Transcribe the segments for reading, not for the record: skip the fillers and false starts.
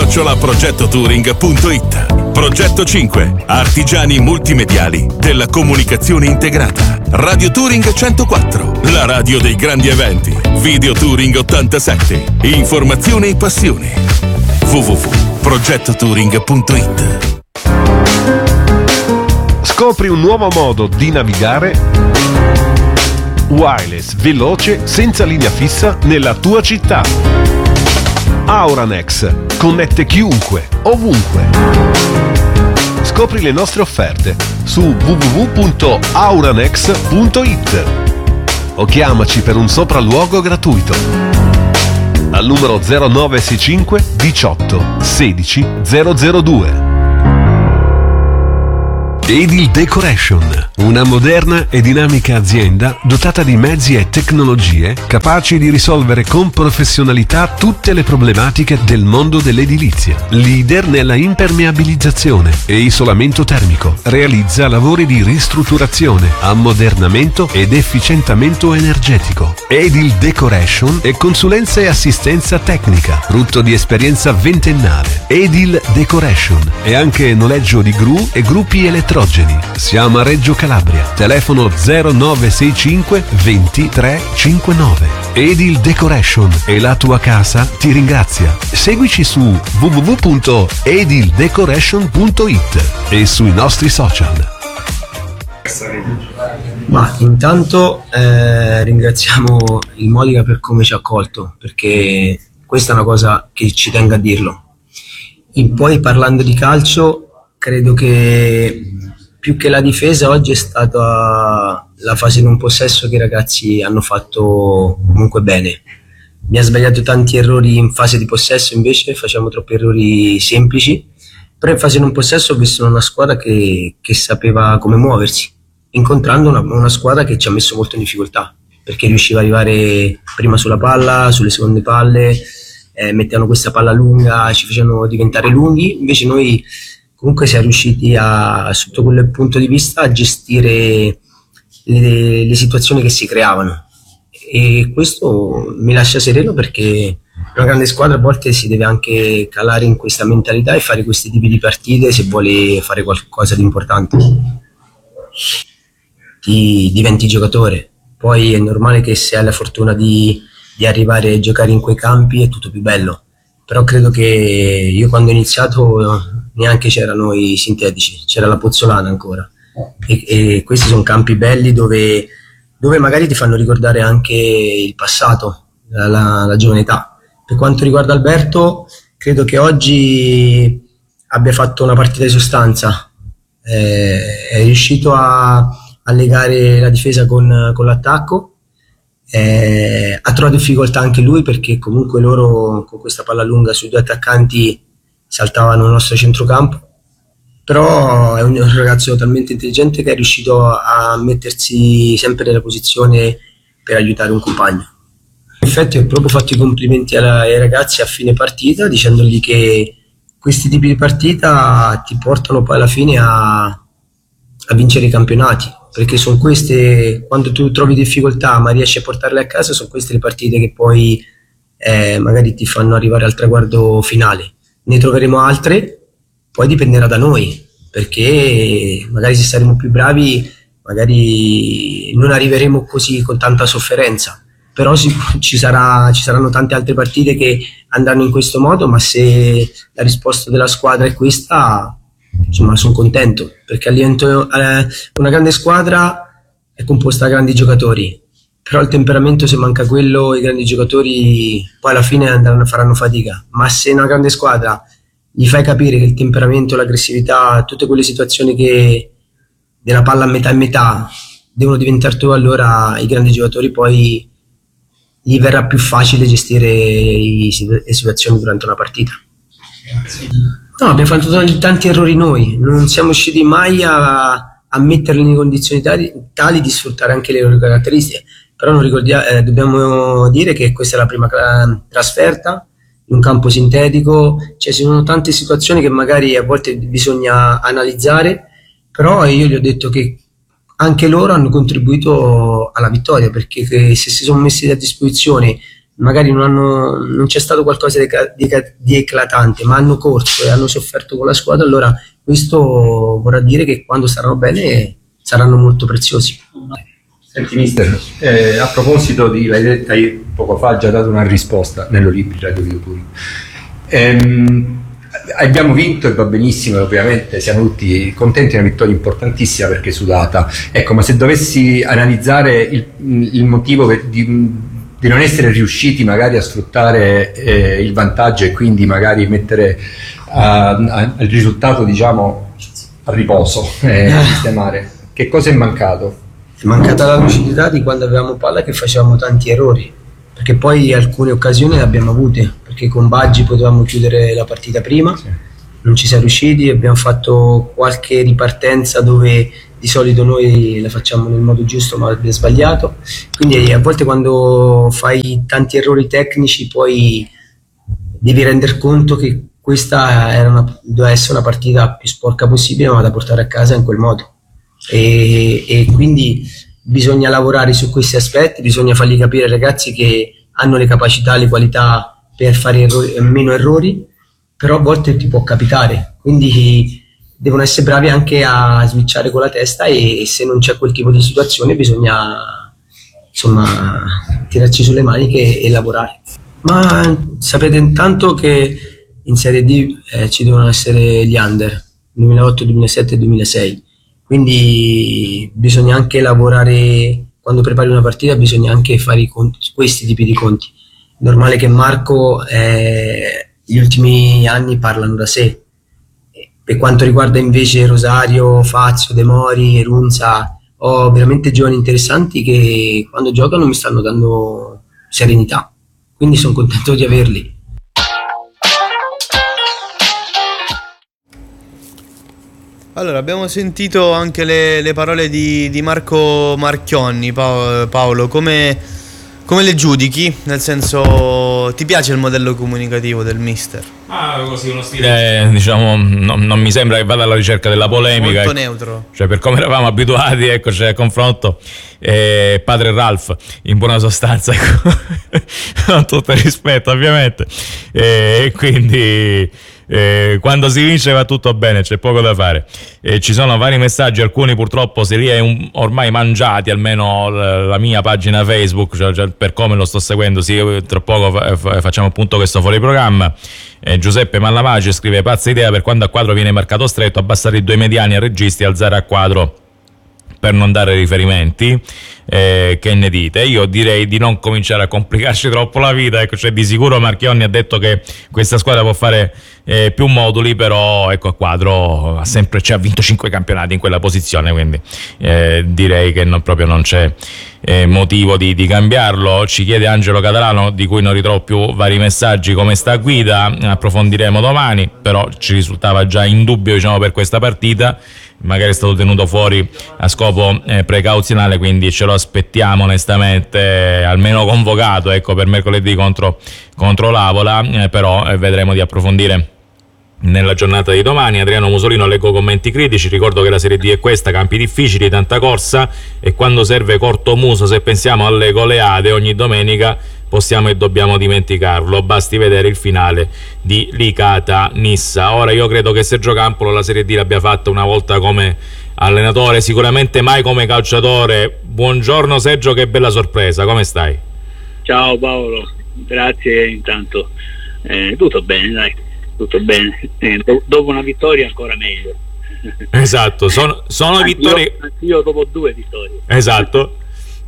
info@progettotouring.it. Progetto 5. Artigiani multimediali della comunicazione integrata. Radio Touring 104. La radio dei grandi eventi. Video Touring 87. Informazione e passione. www.progettotouring.it. Scopri un nuovo modo di navigare wireless, veloce, senza linea fissa nella tua città. Auranex connette chiunque, ovunque. Scopri le nostre offerte su www.auranex.it o chiamaci per un sopralluogo gratuito al numero 0965 18 16 002. Edil Decoration, una moderna e dinamica azienda dotata di mezzi e tecnologie capaci di risolvere con professionalità tutte le problematiche del mondo dell'edilizia. Leader nella impermeabilizzazione e isolamento termico. Realizza lavori di ristrutturazione, ammodernamento ed efficientamento energetico. Edil Decoration e consulenza e assistenza tecnica, frutto di esperienza ventennale. Edil Decoration e anche noleggio di gru e gruppi elettrogeni. Siamo a Reggio Calabria. Telefono 0965 23 59. Edil Decoration e la tua casa ti ringrazia. Seguici su www.edildecoration.it e sui nostri social. Ma intanto ringraziamo il Modica per come ci ha accolto, perché questa è una cosa che ci tengo a dirlo. E poi parlando di calcio, credo che più che la difesa oggi è stata la fase in un possesso che i ragazzi hanno fatto comunque bene. Mi ha sbagliato tanti errori in fase di possesso, invece facciamo troppi errori semplici, però in fase in un possesso ho visto una squadra che sapeva come muoversi, incontrando una squadra che ci ha messo molto in difficoltà, perché riusciva ad arrivare prima sulla palla, sulle seconde palle, mettevano questa palla lunga, ci facevano diventare lunghi, invece noi comunque siamo riusciti sotto quel punto di vista a gestire le situazioni che si creavano, e questo mi lascia sereno, perché una grande squadra a volte si deve anche calare in questa mentalità e fare questi tipi di partite se vuole fare qualcosa di importante. Ti diventi giocatore, poi è normale che se hai la fortuna di arrivare a giocare in quei campi è tutto più bello, però credo che io quando ho iniziato neanche c'erano i sintetici, c'era la Pozzolana ancora, e questi sono campi belli dove magari ti fanno ricordare anche il passato, la giovane età. Per quanto riguarda Alberto, credo che oggi abbia fatto una partita di sostanza, è riuscito a legare la difesa con l'attacco, ha trovato difficoltà anche lui, perché comunque loro con questa palla lunga sui due attaccanti saltavano il nostro centrocampo, però è un ragazzo talmente intelligente che è riuscito a mettersi sempre nella posizione per aiutare un compagno. In effetti ho proprio fatto i complimenti ai ragazzi a fine partita, dicendogli che questi tipi di partita ti portano poi alla fine a vincere i campionati, perché sono queste, quando tu trovi difficoltà ma riesci a portarle a casa, sono queste le partite che poi magari ti fanno arrivare al traguardo finale. Ne troveremo altre, poi dipenderà da noi, perché magari se saremo più bravi magari non arriveremo così con tanta sofferenza, però ci saranno tante altre partite che andranno in questo modo, ma se la risposta della squadra è questa, insomma sono contento, perché una grande squadra è composta da grandi giocatori, però il temperamento, se manca quello, i grandi giocatori poi alla fine faranno fatica, ma se una grande squadra gli fai capire che il temperamento, l'aggressività, tutte quelle situazioni che della palla a metà e metà devono diventare tu, allora i grandi giocatori poi gli verrà più facile gestire le situazioni durante una partita. No, abbiamo fatto tanti errori noi, non siamo riusciti mai a metterli in condizioni tali di sfruttare anche le loro caratteristiche, però dobbiamo dire che questa è la prima trasferta in un campo sintetico, cioè ci sono tante situazioni che magari a volte bisogna analizzare, però io gli ho detto che anche loro hanno contribuito alla vittoria, perché se si sono messi a disposizione magari non c'è stato qualcosa di eclatante, ma hanno corso e hanno sofferto con la squadra, allora questo vorrà dire che quando saranno bene saranno molto preziosi. Senti mister, a proposito di, hai poco fa già dato una risposta nello libro Radio Videotouring. Abbiamo vinto e va benissimo, ovviamente siamo tutti contenti, è una vittoria importantissima perché sudata. Ecco, ma se dovessi analizzare il motivo di non essere riusciti magari a sfruttare il vantaggio e quindi magari mettere il risultato, diciamo, a riposo, sistemare, che cosa è mancato? È mancata la lucidità di quando avevamo palla, che facevamo tanti errori, perché poi alcune occasioni le abbiamo avute, perché con Baggi potevamo chiudere la partita prima, sì. Non ci siamo riusciti, abbiamo fatto qualche ripartenza dove di solito noi la facciamo nel modo giusto ma abbiamo sbagliato, quindi a volte quando fai tanti errori tecnici poi devi render conto che questa doveva essere una partita più sporca possibile ma da portare a casa in quel modo, e quindi bisogna lavorare su questi aspetti, bisogna fargli capire ai ragazzi che hanno le capacità, le qualità per fare meno errori, però a volte ti può capitare, quindi devono essere bravi anche a switchare con la testa, e se non c'è quel tipo di situazione bisogna insomma tirarci sulle maniche e lavorare. Ma sapete intanto che in Serie D ci devono essere gli under 2008, 2007 e 2006, quindi bisogna anche lavorare, quando prepari una partita bisogna anche fare questi tipi di conti. È normale che Marco gli ultimi anni parlano da sé. Per quanto riguarda invece Rosario, Fazio, De Mori, Runza, ho veramente giovani interessanti che quando giocano mi stanno dando serenità, quindi sono contento di averli. Allora, abbiamo sentito anche le parole di Marco Marchionni. Paolo, come le giudichi? Nel senso, ti piace il modello comunicativo del mister? Così uno stile, diciamo, non mi sembra che vada alla ricerca della polemica. Molto neutro. Cioè, per come eravamo abituati, ecco, c'è confronto. Padre Ralph, in buona sostanza, ecco. Con tutto il rispetto, ovviamente. Quindi quando si vince va tutto bene, c'è poco da fare. Ci sono vari messaggi, alcuni purtroppo se li è ormai mangiati, almeno la mia pagina Facebook, cioè per come lo sto seguendo. Sì, tra poco facciamo appunto questo fuori programma. Giuseppe Mallamaci scrive: pazza idea, per quando a quadro viene marcato stretto, abbassare i 2 mediani a registi e alzare a quadro per non dare riferimenti. Che ne dite? Io direi di non cominciare a complicarci troppo la vita, ecco, cioè di sicuro Marchionni ha detto che questa squadra può fare più moduli, però ecco, a quadro ci ha vinto 5 campionati in quella posizione, quindi direi che non c'è motivo di cambiarlo. Ci chiede Angelo Catalano, di cui non ritrovo più vari messaggi, come sta Guida. Approfondiremo domani, però ci risultava già indubbio, diciamo, per questa partita, magari è stato tenuto fuori a scopo precauzionale, quindi ce lo aspettiamo onestamente almeno convocato, ecco, per mercoledì contro l'Avola, però vedremo di approfondire nella giornata di domani. Adriano Musolino, leggo commenti critici, ricordo che la Serie D è questa: campi difficili, tanta corsa, e quando serve corto muso, se pensiamo alle goleade ogni domenica possiamo e dobbiamo dimenticarlo, basti vedere il finale di Licata-Nissa. Ora io credo che Sergio Campolo la Serie D l'abbia fatta una volta come allenatore, sicuramente mai come calciatore. Buongiorno Sergio, che bella sorpresa, come stai? Ciao Paolo, grazie intanto. Tutto bene, dai, tutto bene. Dopo una vittoria ancora meglio. Esatto, sono vittorie. Io dopo 2 vittorie. Esatto.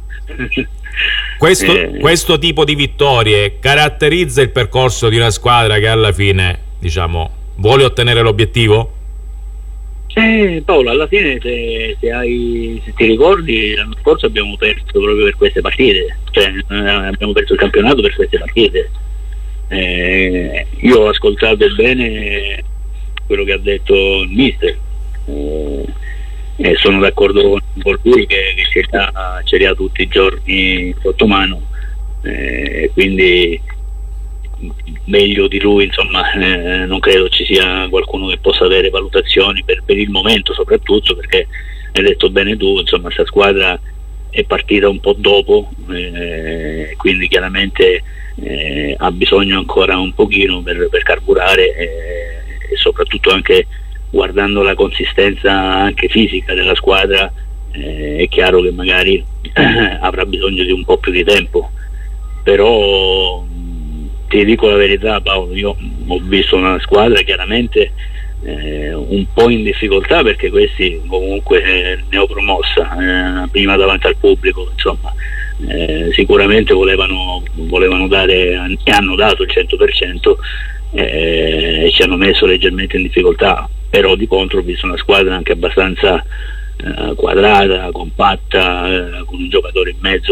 Questo tipo di vittorie caratterizza il percorso di una squadra che alla fine, diciamo, vuole ottenere l'obiettivo? Paolo, alla fine se ti ricordi, l'anno scorso abbiamo perso proprio per queste partite, cioè abbiamo perso il campionato per queste partite. Io ho ascoltato bene quello che ha detto il mister, e sono d'accordo con lui che ce li ha tutti i giorni sotto mano, quindi meglio di lui, insomma, non credo ci sia qualcuno che possa avere valutazioni per il momento, soprattutto perché hai detto bene tu, insomma, questa squadra è partita un po' dopo, quindi chiaramente ha bisogno ancora un pochino per carburare, e soprattutto anche guardando la consistenza anche fisica della squadra, è chiaro che magari avrà bisogno di un po' più di tempo, però ti dico la verità, Paolo, io ho visto una squadra chiaramente un po' in difficoltà, perché questi comunque neopromossa, prima davanti al pubblico, insomma, sicuramente volevano dare e hanno dato il 100%, e ci hanno messo leggermente in difficoltà, però di contro ho visto una squadra anche abbastanza quadrata, compatta, con un giocatore in mezzo